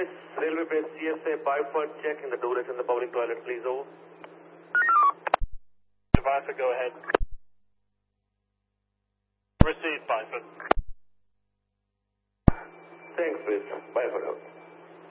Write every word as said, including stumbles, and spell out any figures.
base, railway base, C S A, Byford, check in the toilet in the public toilet, please, over. Byford, go ahead. Received, Byford. Thanks, please. Byford out.